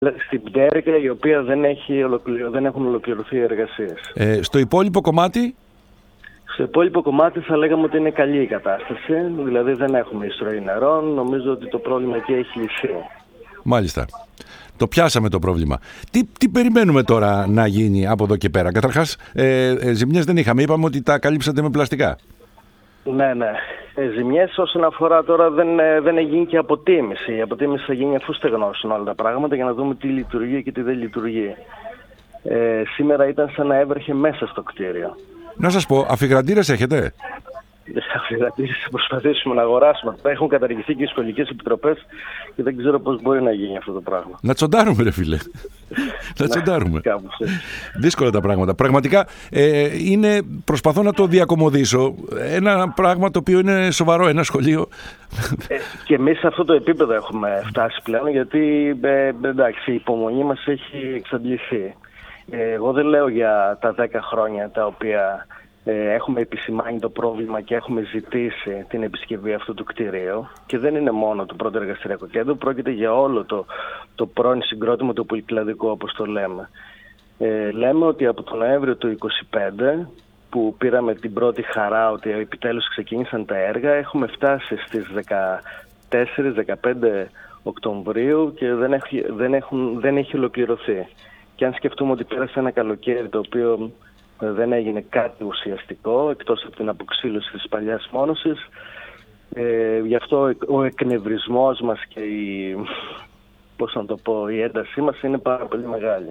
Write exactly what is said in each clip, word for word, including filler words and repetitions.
Στην Πτέρυγα, η οποία δεν, έχει ολοκληρω... δεν έχουν ολοκληρωθεί οι εργασίες. Ε, στο υπόλοιπο κομμάτι? Στο υπόλοιπο κομμάτι θα λέγαμε ότι είναι καλή η κατάσταση. Δηλαδή δεν έχουμε εισρωή νερών. Νομίζω ότι το πρόβλημα εκεί έχει λυθεί. Μάλιστα. Το πιάσαμε το πρόβλημα. Τι, τι περιμένουμε τώρα να γίνει από εδώ και πέρα? Καταρχάς, ε, ε, ζημιές δεν είχαμε. Είπαμε ότι τα καλύψατε με πλαστικά. Ναι, ναι. Ε, ζημιές όσον αφορά τώρα δεν, δεν έχει γίνει και αποτίμηση. Η αποτίμηση θα γίνει αφού στεγνώσουν όλα τα πράγματα για να δούμε τι λειτουργεί και τι δεν λειτουργεί. Ε, σήμερα ήταν σαν να έβρεχε μέσα στο κτίριο. Να σας πω, αφιγραντήρες έχετε? Αφιγραντήρες θα προσπαθήσουμε να αγοράσουμε. Έχουν καταργηθεί και οι σχολικές επιτροπές και δεν ξέρω πώς μπορεί να γίνει αυτό το πράγμα. Να τσοντάρουμε, ρε φίλε. Να τσοντάρουμε. Δύσκολα τα πράγματα. Πραγματικά ε, είναι, προσπαθώ να το διακομωδήσω. Ένα πράγμα το οποίο είναι σοβαρό, ένα σχολείο. Ε, και εμείς σε αυτό το επίπεδο έχουμε φτάσει πλέον, γιατί ε, εντάξει, η υπομονή μας έχει εξαντληθεί. Ε, εγώ δεν λέω για τα δέκα χρόνια τα οποία ε, έχουμε επισημάνει το πρόβλημα και έχουμε ζητήσει την επισκευή αυτού του κτηρίου, και δεν είναι μόνο το πρώτο εργαστηριακό κέντρο, πρόκειται για όλο το, το πρώην συγκρότημα, το πολυκλαδικό όπως το λέμε. Ε, λέμε ότι από τον Νοέμβριο του είκοσι πέντε, που πήραμε την πρώτη χαρά ότι επιτέλους ξεκίνησαν τα έργα, έχουμε φτάσει στις δεκατέσσερις δεκαπέντε Οκτωβρίου και δεν έχει, δεν έχουν, δεν έχει ολοκληρωθεί. Και αν σκεφτούμε ότι πέρασε ένα καλοκαίρι το οποίο δεν έγινε κάτι ουσιαστικό εκτός από την αποξήλωση της παλιάς μόνωσης, ε, γι' αυτό ο εκνευρισμός μας και η, πώς να το πω, η έντασή μας είναι πάρα πολύ μεγάλη.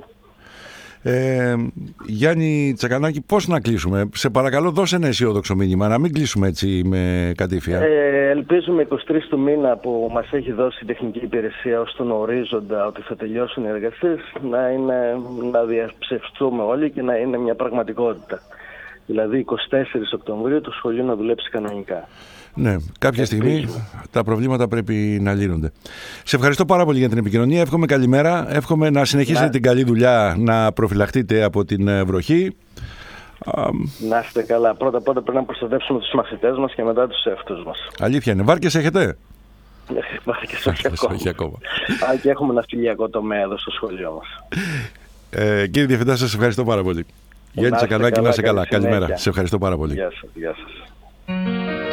Ε, Γιάννη Τσακανάκη, πώς να κλείσουμε? Σε παρακαλώ, δώσε ένα αισιόδοξο μήνυμα, να μην κλείσουμε έτσι με κατήφια. Ε, ελπίζουμε εικοστή τρίτη του μήνα που μας έχει δώσει η τεχνική υπηρεσία ως τον ορίζοντα ότι θα τελειώσουν οι εργασίες να, είναι, να διαψευστούμε όλοι και να είναι μια πραγματικότητα. Δηλαδή εικοστή τέταρτη Οκτωβρίου το σχολείο να δουλέψει κανονικά. Ναι, κάποια στιγμή τα προβλήματα πρέπει να λύνονται. Σε ευχαριστώ πάρα πολύ για την επικοινωνία. Εύχομαι καλημέρα. Εύχομαι να συνεχίσετε να... την καλή δουλειά, να προφυλαχτείτε από την βροχή. Να είστε καλά. Πρώτα πρώτα πρέπει να προστατεύσουμε τους μαθητές μας και μετά τους εαυτούς μας. Αλήθεια είναι. Βάρκες έχετε? Βάρκες όχι ακόμα. Όχι ακόμα. Α, και έχουμε ναυτιλιακό τομέα εδώ στο σχολείο μας. Ε, κύριε Διευθυντά, σας ευχαριστώ πάρα πολύ. Γιάννη Τσακανάκη, να είστε καλά. Καλημέρα. Σε ευχαριστώ πάρα πολύ. Γεια σας. Γεια σας.